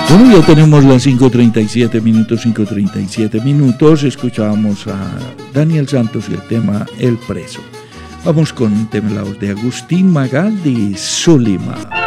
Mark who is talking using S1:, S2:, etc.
S1: Bueno, ya tenemos las 5:37 minutos. Escuchábamos a Daniel Santos y el tema El Preso. Vamos con un tema de Agustín Magaldi, Zulima.